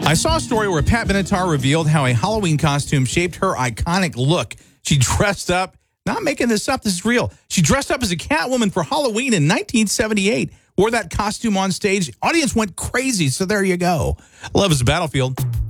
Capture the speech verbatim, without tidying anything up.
I saw a story where Pat Benatar revealed how a Halloween costume shaped her iconic look. She dressed up, not making this up, this is real. She dressed up as a Catwoman for Halloween in nineteen seventy-eight. Wore that costume on stage. Audience went crazy, so there you go. Love is a Battlefield.